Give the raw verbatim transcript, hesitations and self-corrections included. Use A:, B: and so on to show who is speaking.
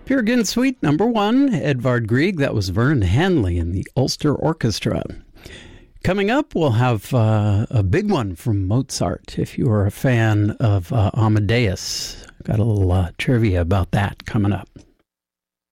A: Peer Gynt Suite number one, Edvard Grieg. That was Vern Hanley and the Ulster Orchestra. Coming up, we'll have uh, a big one from Mozart. If you are a fan of uh, Amadeus, got a little uh, trivia about that coming up.